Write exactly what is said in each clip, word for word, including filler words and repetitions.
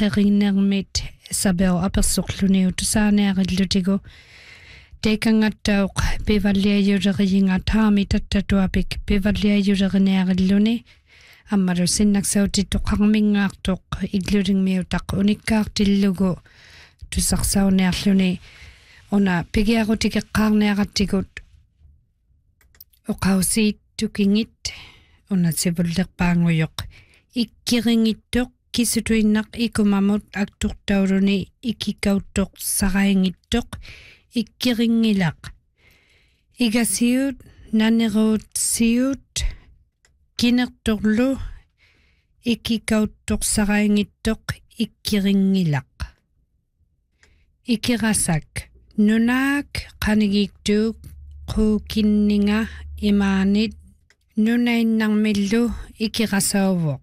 qerinnermit sabeo apersorluni utusaanearillutigu tekangattauq pivalliajuleriingattaami tattatuapik pivalliajulerinearilluni аммалу синнаксаутиттоқармингаартоқ иглулингмиутақ униккаартиллугу тусарсаунеарлуни уна пигиарутикеққарнеараттигут оқаусииттукингит уна сивуллерпаангуйоқ иккирингиттоқ кисутуиннақ икумамут актуртаулуни иккиккауттоқ сараингиттоқ иккирингилақ игасиут нанеруут сиут кинерторлу иккиккауттоқсараингиттоқ иккирингилақ икирасак нунаак қанигииктуук қуукиннинга имаанит нунаиннармиллу икирасаувоқ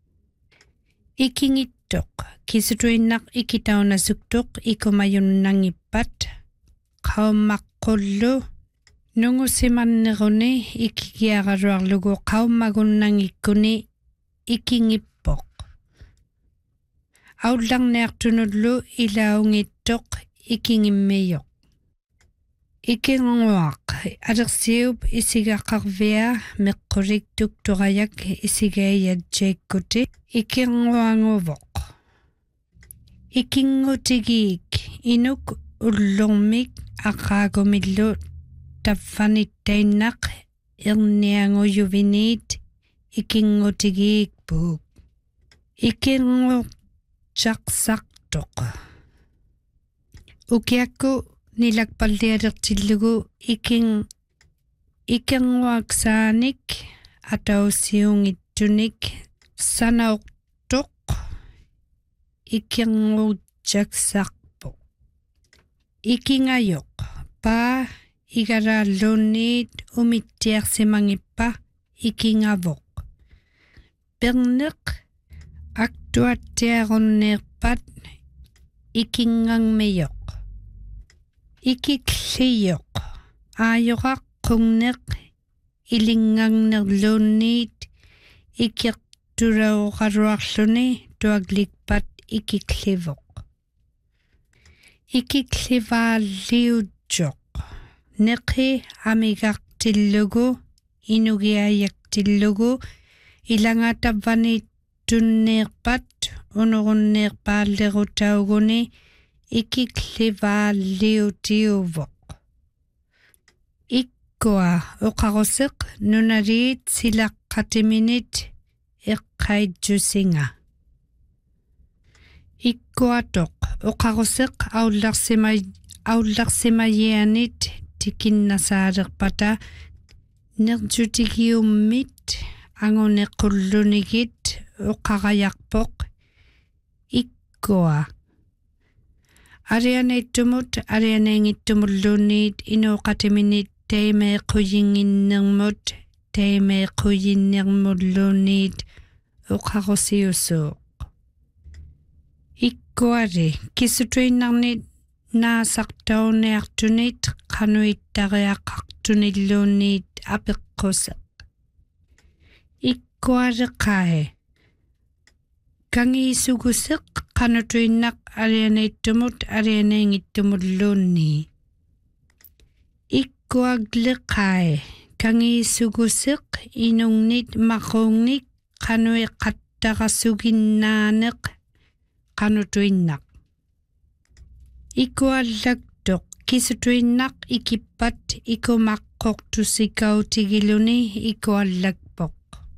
икингиттоқ кисутуиннақ икитаунасуктоқ икумаюннангиппат qaummaqqullu nungusimannерuni ikkigiaraluarlugu qaummagunnangikkuni ikingippoq aullarniartunullu ilaungittoq ikingimmiyoq ikinguaq alersiup isigaqarvia meqquliktuk turayak isigaiyatjeikkuti ikinguanguvoq ikingutigiik inuk ullormik aqaagumillu taffanittainnaq ernianguyuviniit ikingutigiikpuuk ikinguqsaqsaqtoq ukiakku nilakpallialertillugu iking ikinguaksaanik atausiungittunik sanauqtoq ikingujaksaq ikingayoq paa igaraalluunniit umittiarsimangippa ikingavoq perneq aktuattiarunneerpat ikingangmiyoq ikikliyoq aayoqaq qungneq ilingangnerluunniit ikirturauqaruarluni tuaglikpat ikiklivoq ikiklivaaliutjoq neqi amigartillugu inugiayaktillugu ilangatavvanittunneerpat unurunneerpaallerutauguni ikiklivaaliutiuvoq ikkua uqaruseq nunaliit silaqqatiminit eqqaitjusinga ikkuatoq uqaruseq aullarsimay aullarsimayianit tikinnasaalerpata nerjutigiummit angunequllunigit uqarayarpoq ikkua arianeittumut arianeingittumulluunniit inuuqatiminit taimeequyinginnermut taimeequyinnermulluunniit uqarusiusuuq ikkuari kisutuinnarnit naasartauneartunit qanuittariaqartunilluunniit apeqquseq ikkuareqae kangiisuguseq qanutuinnaq alianeittumut alianeingittumulluunni ikkuagleqae kangiisuguseq inungnit maqungnik qanuiqattarasuginnaaneq qanutuinnaq ikuallaktoq kisutuinnaq ikippat ikumaqqortusikautigiluni ikuallakpoq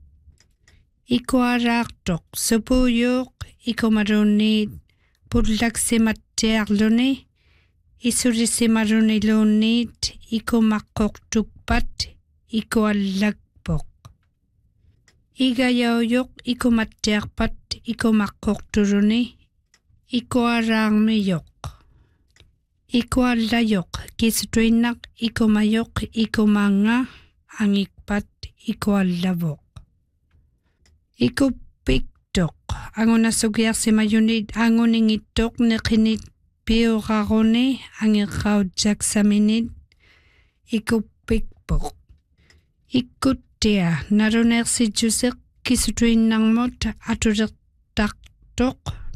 ikuaraartoq supuyuuq ikumalunniit pullaksimattiarluni isulisimaluniluunniit ikumaqqortukpat ikuallakpoq igayauyuq ikumattiarpat ikumaqqortuluni ikuaraarmiyoq ikuallayoq kisutuinnaq ikumayoq ikumanga angikpat ikuallavoq ikuppiktoq angunasugiarsimayunit anguningittoq neqinit piuraruni angeqqautjaksaminit ikuppikpoq ikkuttia naruneersitjuseq kisutuinnarmut atulertaqtoq